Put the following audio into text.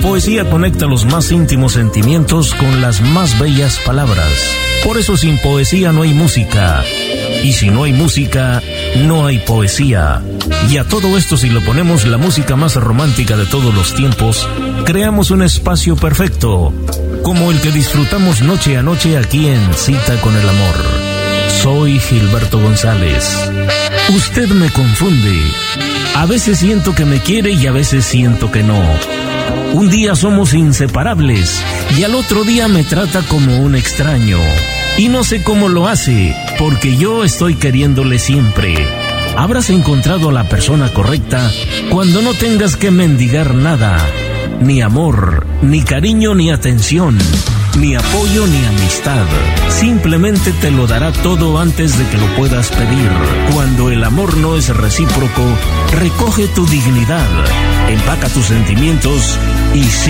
poesía conecta los más íntimos sentimientos con las más bellas palabras. Por eso sin poesía no hay música. Y si no hay música, no hay poesía. Y a todo esto, si lo ponemos la música más romántica de todos los tiempos, creamos un espacio perfecto, como el que disfrutamos noche a noche aquí en Cita con el Amor. Soy Gilberto González. Usted me confunde. A veces siento que me quiere y a veces siento que no. Un día somos inseparables y al otro día me trata como un extraño. Y no sé cómo lo hace, porque yo estoy queriéndole siempre. Habrás encontrado a la persona correcta cuando no tengas que mendigar nada. Ni amor, ni cariño, ni atención, ni apoyo, ni amistad. Simplemente te lo dará todo antes de que lo puedas pedir. Cuando el amor no es recíproco, recoge tu dignidad, empaca tus sentimientos y